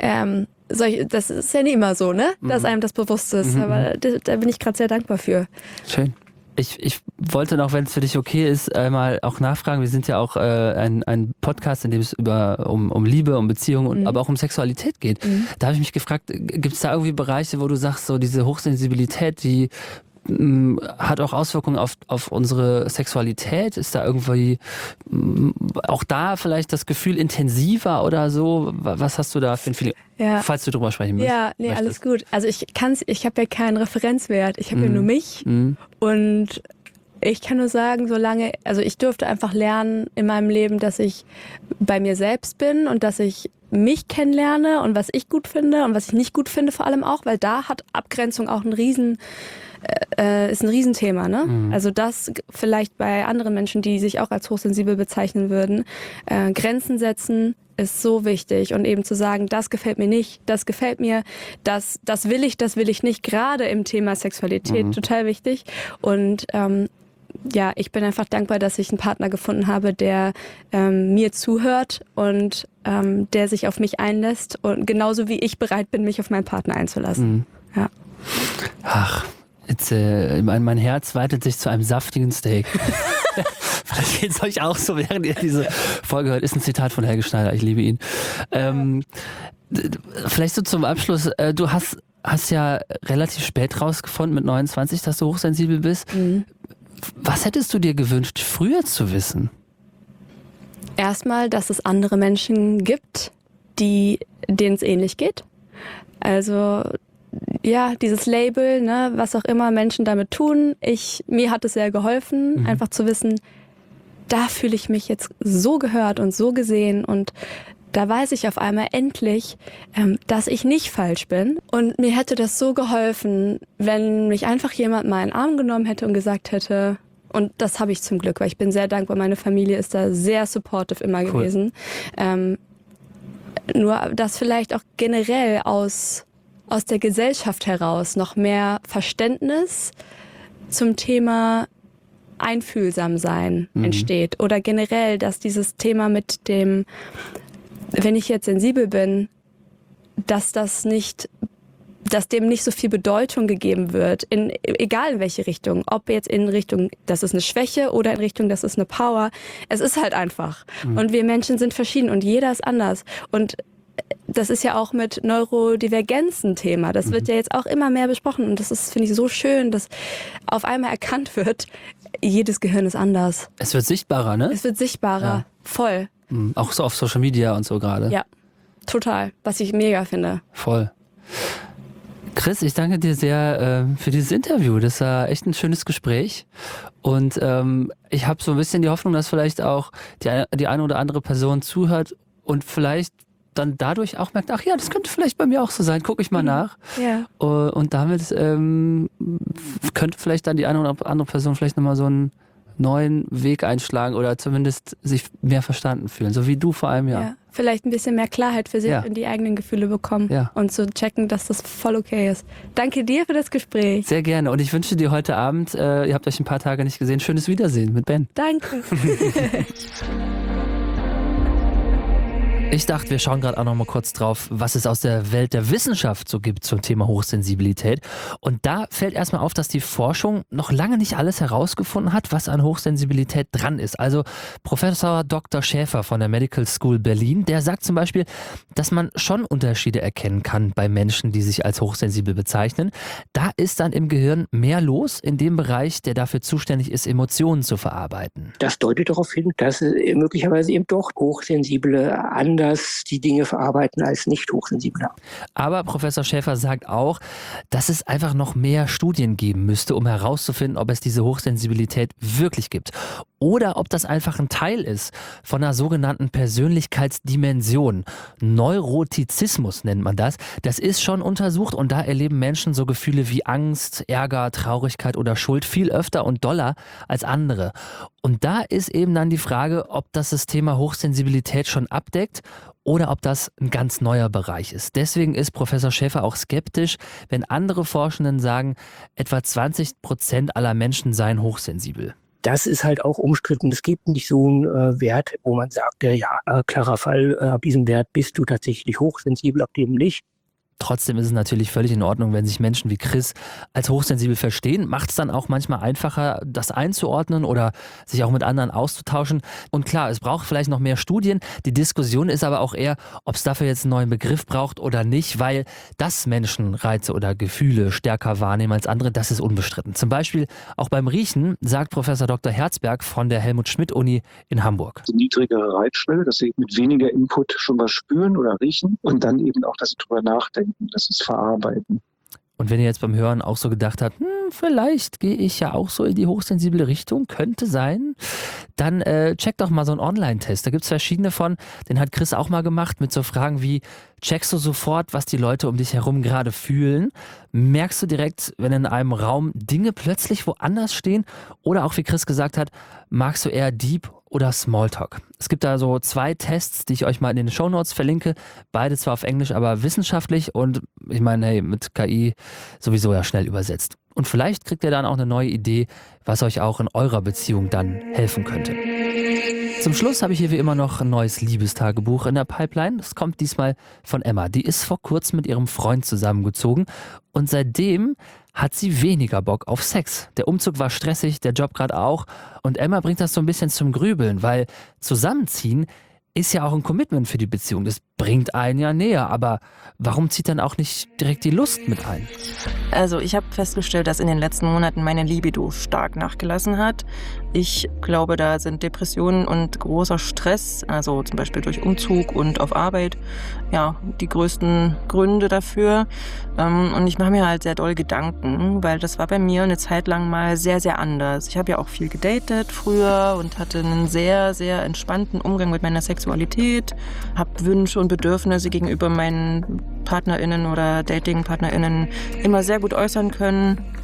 das ist ja nicht immer so, ne? Dass einem das bewusst ist. Aber da bin ich gerade sehr dankbar für. Schön. Ich wollte noch, wenn es für dich okay ist, mal auch nachfragen. Wir sind ja auch ein Podcast, in dem es um Liebe, um Beziehungen, aber auch um Sexualität geht. Da habe ich mich gefragt, gibt es da irgendwie Bereiche, wo du sagst, so diese Hochsensibilität, die hat auch Auswirkungen auf unsere Sexualität? Ist da irgendwie auch da vielleicht das Gefühl intensiver oder so? Was hast du da für ein Feeling? Ja. Falls du drüber sprechen möchtest. Ja, nee, alles gut. Also ich habe ja keinen Referenzwert. Ich habe ja nur mich. Und ich kann nur sagen, ich durfte einfach lernen in meinem Leben, dass ich bei mir selbst bin und dass ich mich kennenlerne und was ich gut finde und was ich nicht gut finde vor allem auch, weil da hat Abgrenzung auch ist ein Riesenthema, ne? Also das vielleicht bei anderen Menschen, die sich auch als hochsensibel bezeichnen würden, Grenzen setzen ist so wichtig und eben zu sagen, das gefällt mir nicht, das gefällt mir, das will ich nicht, gerade im Thema Sexualität total wichtig und ich bin einfach dankbar, dass ich einen Partner gefunden habe, der mir zuhört und der sich auf mich einlässt und genauso wie ich bereit bin, mich auf meinen Partner einzulassen. Ja. Ach, jetzt, mein Herz weitet sich zu einem saftigen Steak. Vielleicht geht es euch auch so, während ihr diese Folge hört. Ist ein Zitat von Helge Schneider, ich liebe ihn. Vielleicht so zum Abschluss, du hast ja relativ spät rausgefunden mit 29, dass du hochsensibel bist. Was hättest du dir gewünscht, früher zu wissen? Erstmal, dass es andere Menschen gibt, denen es ähnlich geht. Also ja, dieses Label, ne, was auch immer Menschen damit tun. Mir hat es sehr geholfen, einfach zu wissen, da fühle ich mich jetzt so gehört und so gesehen und da weiß ich auf einmal endlich, dass ich nicht falsch bin. Und mir hätte das so geholfen, wenn mich einfach jemand mal in den Arm genommen hätte und gesagt hätte, und das habe ich zum Glück, weil ich bin sehr dankbar, meine Familie ist da sehr supportive immer gewesen. Nur, dass vielleicht auch generell aus der Gesellschaft heraus noch mehr Verständnis zum Thema Einfühlsamsein entsteht. Oder generell, dass dieses Thema mit dem, wenn ich jetzt sensibel bin, dass dem nicht so viel Bedeutung gegeben wird, egal in welche Richtung. Ob jetzt in Richtung, das ist eine Schwäche oder in Richtung, das ist eine Power. Es ist halt einfach. Und wir Menschen sind verschieden und jeder ist anders. Und das ist ja auch mit Neurodivergenz ein Thema. Das wird ja jetzt auch immer mehr besprochen. Und das ist, finde ich, so schön, dass auf einmal erkannt wird, jedes Gehirn ist anders. Es wird sichtbarer, ne? Es wird sichtbarer. Ja. Voll. Auch so auf Social Media und so gerade. Ja, total. Was ich mega finde. Voll. Chris, ich danke dir sehr für dieses Interview. Das war echt ein schönes Gespräch. Und ich habe so ein bisschen die Hoffnung, dass vielleicht auch die eine oder andere Person zuhört und vielleicht dann dadurch auch merkt, ach ja, das könnte vielleicht bei mir auch so sein, gucke ich mal nach. Ja. Und damit könnte vielleicht dann die eine oder andere Person vielleicht nochmal so einen neuen Weg einschlagen oder zumindest sich mehr verstanden fühlen, so wie du vor allem, ja. Vielleicht ein bisschen mehr Klarheit für sich und die eigenen Gefühle bekommen und zu checken, dass das voll okay ist. Danke dir für das Gespräch. Sehr gerne und ich wünsche dir heute Abend, ihr habt euch ein paar Tage nicht gesehen, schönes Wiedersehen mit Ben. Danke. Ich dachte, wir schauen gerade auch noch mal kurz drauf, was es aus der Welt der Wissenschaft so gibt zum Thema Hochsensibilität. Und da fällt erstmal auf, dass die Forschung noch lange nicht alles herausgefunden hat, was an Hochsensibilität dran ist. Also Professor Dr. Schäfer von der Medical School Berlin, der sagt zum Beispiel, dass man schon Unterschiede erkennen kann bei Menschen, die sich als hochsensibel bezeichnen. Da ist dann im Gehirn mehr los in dem Bereich, der dafür zuständig ist, Emotionen zu verarbeiten. Das deutet darauf hin, dass möglicherweise eben doch Hochsensible anders die Dinge verarbeiten als nicht Hochsensible. Aber Professor Schäfer sagt auch, dass es einfach noch mehr Studien geben müsste, um herauszufinden, ob es diese Hochsensibilität wirklich gibt. Oder ob das einfach ein Teil ist von einer sogenannten Persönlichkeitsdimension. Neurotizismus nennt man das. Das ist schon untersucht und da erleben Menschen so Gefühle wie Angst, Ärger, Traurigkeit oder Schuld viel öfter und doller als andere. Und da ist eben dann die Frage, ob das Thema Hochsensibilität schon abdeckt oder ob das ein ganz neuer Bereich ist. Deswegen ist Professor Schäfer auch skeptisch, wenn andere Forschenden sagen, etwa 20% aller Menschen seien hochsensibel. Das ist halt auch umstritten. Es gibt nicht so einen Wert, wo man sagt, klarer Fall, ab diesem Wert bist du tatsächlich hochsensibel, ab dem nicht. Trotzdem ist es natürlich völlig in Ordnung, wenn sich Menschen wie Chris als hochsensibel verstehen. Macht es dann auch manchmal einfacher, das einzuordnen oder sich auch mit anderen auszutauschen. Und klar, es braucht vielleicht noch mehr Studien. Die Diskussion ist aber auch eher, ob es dafür jetzt einen neuen Begriff braucht oder nicht, weil dass Menschen Reize oder Gefühle stärker wahrnehmen als andere, das ist unbestritten. Zum Beispiel auch beim Riechen, sagt Professor Dr. Herzberg von der Helmut-Schmidt-Uni in Hamburg. Die niedrigere Reizschwelle, dass sie mit weniger Input schon was spüren oder riechen und dann eben auch, dass sie drüber nachdenken. Das ist Verarbeiten. Und wenn ihr jetzt beim Hören auch so gedacht habt, vielleicht gehe ich ja auch so in die hochsensible Richtung, könnte sein, dann checkt doch mal so einen Online-Test. Da gibt es verschiedene von, den hat Chris auch mal gemacht, mit so Fragen wie, checkst du sofort, was die Leute um dich herum gerade fühlen? Merkst du direkt, wenn in einem Raum Dinge plötzlich woanders stehen? Oder auch, wie Chris gesagt hat, magst du eher Deep oder Smalltalk? Es gibt da so 2 Tests, die ich euch mal in den Shownotes verlinke. Beide zwar auf Englisch, aber wissenschaftlich und ich meine, hey, mit KI sowieso ja schnell übersetzt. Und vielleicht kriegt ihr dann auch eine neue Idee, was euch auch in eurer Beziehung dann helfen könnte. Zum Schluss habe ich hier wie immer noch ein neues Liebestagebuch in der Pipeline. Das kommt diesmal von Emma. Die ist vor kurzem mit ihrem Freund zusammengezogen und seitdem hat sie weniger Bock auf Sex. Der Umzug war stressig, der Job gerade auch. Und Emma bringt das so ein bisschen zum Grübeln, weil zusammenziehen ist ja auch ein Commitment für die Beziehung. Das bringt einen ja näher. Aber warum zieht dann auch nicht direkt die Lust mit ein? Also ich habe festgestellt, dass in den letzten Monaten meine Libido stark nachgelassen hat. Ich glaube, da sind Depressionen und großer Stress, also zum Beispiel durch Umzug und auf Arbeit, ja, die größten Gründe dafür. Und ich mache mir halt sehr doll Gedanken, weil das war bei mir eine Zeit lang mal sehr, sehr anders. Ich habe ja auch viel gedatet früher und hatte einen sehr, sehr entspannten Umgang mit meiner Sexualität, habe Wünsche und Bedürfnisse gegenüber meinen PartnerInnen oder Dating-PartnerInnen immer sehr gut äußern können.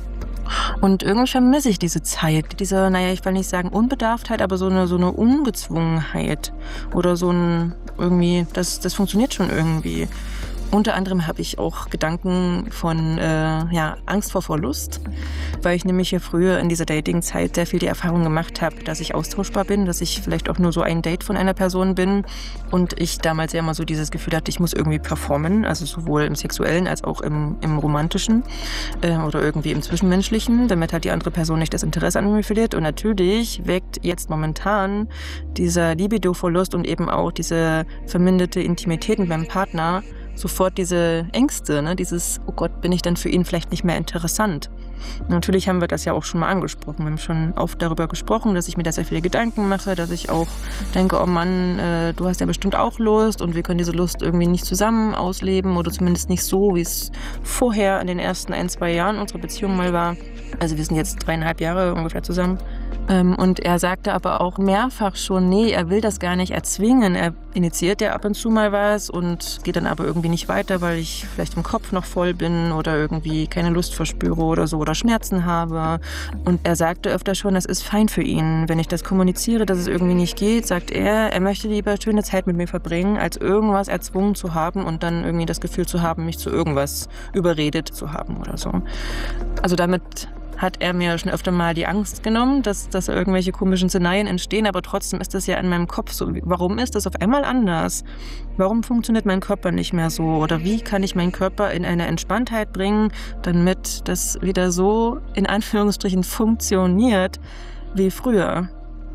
Und irgendwie vermisse ich diese Zeit, diese, ich will nicht sagen Unbedarftheit, aber so eine Ungezwungenheit oder so ein irgendwie, das funktioniert schon irgendwie. Unter anderem habe ich auch Gedanken von Angst vor Verlust, weil ich nämlich hier früher in dieser Dating-Zeit sehr viel die Erfahrung gemacht habe, dass ich austauschbar bin, dass ich vielleicht auch nur so ein Date von einer Person bin und ich damals ja immer so dieses Gefühl hatte, ich muss irgendwie performen, also sowohl im Sexuellen als auch im Romantischen oder irgendwie im Zwischenmenschlichen, damit halt die andere Person nicht das Interesse an mir verliert. Und natürlich weckt jetzt momentan dieser Libido-Verlust und eben auch diese verminderte Intimität mit meinem Partner sofort diese Ängste, ne? Dieses, oh Gott, bin ich dann für ihn vielleicht nicht mehr interessant? Natürlich haben wir das ja auch schon mal angesprochen. Wir haben schon oft darüber gesprochen, dass ich mir da sehr viele Gedanken mache, dass ich auch denke, oh Mann, du hast ja bestimmt auch Lust und wir können diese Lust irgendwie nicht zusammen ausleben oder zumindest nicht so, wie es vorher in den ersten 1-2 Jahren unserer Beziehung mal war. Also wir sind jetzt 3,5 Jahre ungefähr zusammen. Und er sagte aber auch mehrfach schon, nee, er will das gar nicht erzwingen. Er initiiert ja ab und zu mal was und geht dann aber irgendwie nicht weiter, weil ich vielleicht im Kopf noch voll bin oder irgendwie keine Lust verspüre oder so oder Schmerzen habe. Und er sagte öfter schon, das ist fein für ihn. Wenn ich das kommuniziere, dass es irgendwie nicht geht, sagt er möchte lieber schöne Zeit mit mir verbringen, als irgendwas erzwungen zu haben und dann irgendwie das Gefühl zu haben, mich zu irgendwas überredet zu haben oder so. Also damit hat er mir schon öfter mal die Angst genommen, dass irgendwelche komischen Szenarien entstehen, aber trotzdem ist das ja in meinem Kopf so. Warum ist das auf einmal anders? Warum funktioniert mein Körper nicht mehr so? Oder wie kann ich meinen Körper in eine Entspanntheit bringen, damit das wieder so in Anführungsstrichen funktioniert wie früher?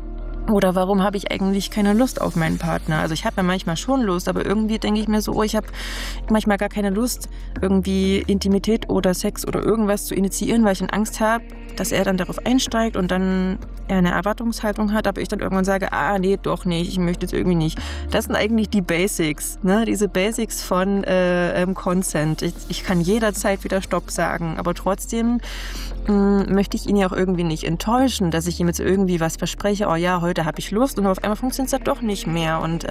Oder warum habe ich eigentlich keine Lust auf meinen Partner? Also ich habe ja manchmal schon Lust, aber irgendwie denke ich mir so, ich habe manchmal gar keine Lust, irgendwie Intimität oder Sex oder irgendwas zu initiieren, weil ich dann Angst habe, dass er dann darauf einsteigt und dann er eine Erwartungshaltung hat, aber ich dann irgendwann sage, nee, doch nicht, ich möchte es irgendwie nicht. Das sind eigentlich die Basics, ne? Diese Basics von Consent. Ich kann jederzeit wieder Stopp sagen, aber trotzdem möchte ich ihn ja auch irgendwie nicht enttäuschen, dass ich ihm jetzt irgendwie was verspreche, oh ja, heute habe ich Lust und auf einmal funktioniert es dann doch nicht mehr. Und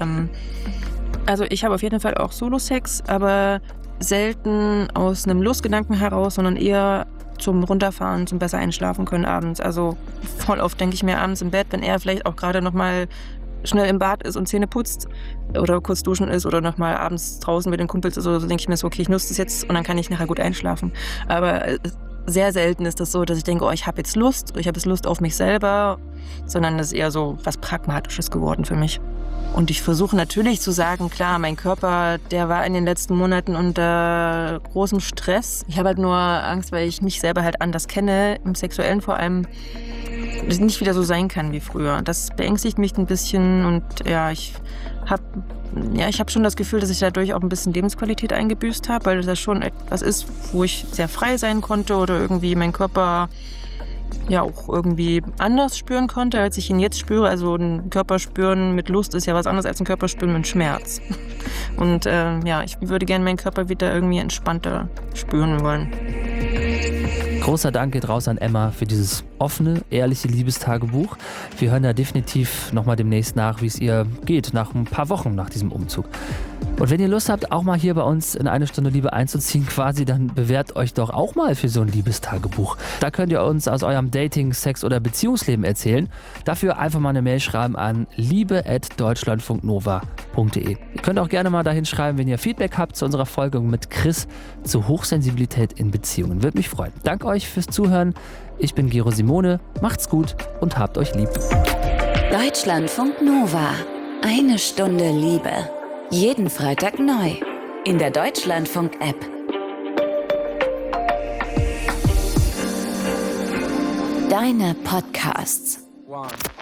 also ich habe auf jeden Fall auch Solo-Sex, aber selten aus einem Lustgedanken heraus, sondern eher zum Runterfahren, zum besser einschlafen können abends. Also voll oft denke ich mir abends im Bett, wenn er vielleicht auch gerade nochmal schnell im Bad ist und Zähne putzt oder kurz duschen ist oder nochmal abends draußen mit den Kumpels ist oder so, denke ich mir so, okay, ich nutze das jetzt und dann kann ich nachher gut einschlafen. Aber sehr selten ist das so, dass ich denke, ich habe jetzt Lust auf mich selber, sondern das ist eher so was Pragmatisches geworden für mich. Und ich versuche natürlich zu sagen, klar, mein Körper, der war in den letzten Monaten unter großem Stress. Ich habe halt nur Angst, weil ich mich selber halt anders kenne, im Sexuellen vor allem, dass es nicht wieder so sein kann wie früher. Das beängstigt mich ein bisschen und ich habe schon das Gefühl, dass ich dadurch auch ein bisschen Lebensqualität eingebüßt habe, weil das schon etwas ist, wo ich sehr frei sein konnte oder irgendwie mein Körper ja auch irgendwie anders spüren konnte, als ich ihn jetzt spüre. Also ein Körper spüren mit Lust ist ja was anderes als ein Körper spüren mit Schmerz. Und ich würde gerne meinen Körper wieder irgendwie entspannter spüren wollen. Großer Dank geht raus an Emma für dieses offene, ehrliche Liebestagebuch. Wir hören da definitiv nochmal demnächst nach, wie es ihr geht, nach ein paar Wochen nach diesem Umzug. Und wenn ihr Lust habt, auch mal hier bei uns in eine Stunde Liebe einzuziehen quasi, dann bewährt euch doch auch mal für so ein Liebestagebuch. Da könnt ihr uns aus eurem Dating-, Sex- oder Beziehungsleben erzählen. Dafür einfach mal eine Mail schreiben an liebe@deutschlandfunknova.de. Ihr könnt auch gerne mal dahin schreiben, wenn ihr Feedback habt zu unserer Folge mit Chris zu Hochsensibilität in Beziehungen. Würde mich freuen. Danke euch fürs Zuhören. Ich bin Gero Simone. Macht's gut und habt euch lieb. Deutschlandfunk Nova. Eine Stunde Liebe. Jeden Freitag neu. In der Deutschlandfunk-App. Deine Podcasts. 1